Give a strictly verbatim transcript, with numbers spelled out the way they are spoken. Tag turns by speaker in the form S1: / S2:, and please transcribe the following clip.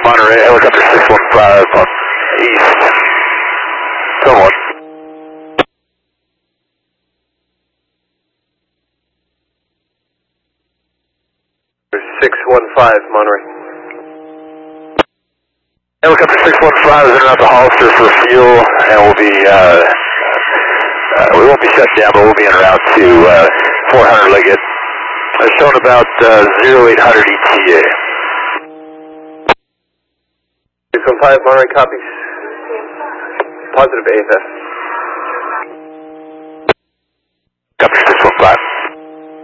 S1: Monterey, helicopter six one five on east. Come on.
S2: six one five, Monterey.
S1: Helicopter six one five is in out the Hollister for fuel, and we'll be, uh, uh, we won't be shut down, but we'll be en route to uh, four hundred Liggett. It's showing about uh, zero eight hundred E T A.
S2: six one five, Monterey, copy. Positive A F S.
S1: Copy six